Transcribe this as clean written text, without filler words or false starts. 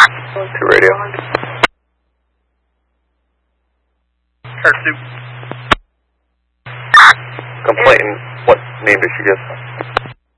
To radio. Pursuit. Complainant, what name did she give?